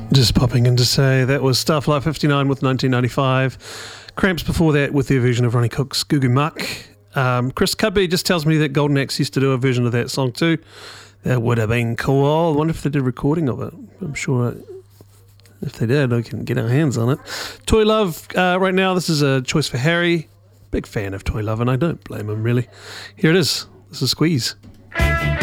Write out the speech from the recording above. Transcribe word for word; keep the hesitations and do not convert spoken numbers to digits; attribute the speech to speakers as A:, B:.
A: Just popping in to say that was Starflight fifty-nine with nineteen ninety-five. Cramps before that with their version of Ronnie Cook's Goo Goo Muck. Um, Chris Cubby just tells me that Golden Axe used to do a version of that song too. That would have been cool. I wonder if they did a recording of it. I'm sure if they did, we can get our hands on it. Toy Love, uh, right now, this is a choice for Harry. Big fan of Toy Love, and I don't blame him, really. Here it is. This is Squeeze.